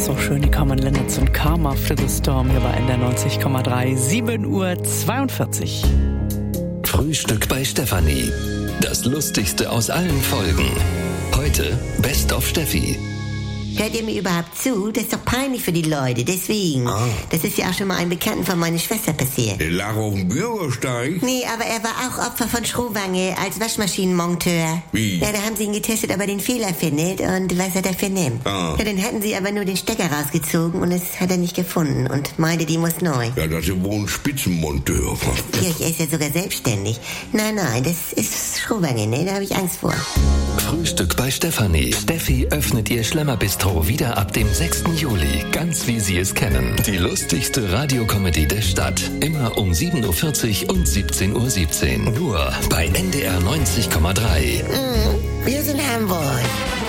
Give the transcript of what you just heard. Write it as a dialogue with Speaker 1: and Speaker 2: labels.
Speaker 1: ist auch schön, die Common Linnets und Calm After the Storm hier bei NDR 90,3, 7:42 Uhr.
Speaker 2: Frühstück bei Stefanie. Das Lustigste aus allen Folgen. Heute Best of Steffi.
Speaker 3: Hört ihr mir überhaupt zu? Das ist doch peinlich für die Leute, deswegen. Das ist ja auch schon mal einem Bekannten von meiner Schwester passiert.
Speaker 4: Der lag auf dem Bürgersteig.
Speaker 3: Nee, aber er war auch Opfer von Schrohwange als Waschmaschinenmonteur.
Speaker 4: Wie?
Speaker 3: Ja, da haben sie ihn getestet, ob er den Fehler findet und was er dafür nimmt. Ja, dann hatten sie aber nur den Stecker rausgezogen und das hat er nicht gefunden und meinte, die muss neu.
Speaker 4: Ja, das ist wohl ein Spitzenmonteur.
Speaker 3: Ja, er ist ja sogar selbstständig. Nein, das ist Schrohwange, ne? Da habe ich Angst vor.
Speaker 2: Frühstück bei Stefanie. Steffi öffnet ihr Schlemmerbistro wieder ab dem 6. Juli, ganz wie Sie es kennen. Die lustigste Radiokomödie der Stadt. Immer um 7:40 Uhr und 17:17 Uhr. Nur bei NDR 90,3.
Speaker 3: Wir sind Hamburg.